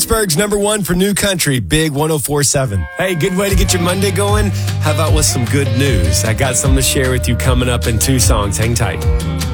Pittsburgh's number one for new country, Big 104.7. Hey, good way to get your Monday going? How about with some good news? I got something to share with you coming up in 2 songs. Hang tight.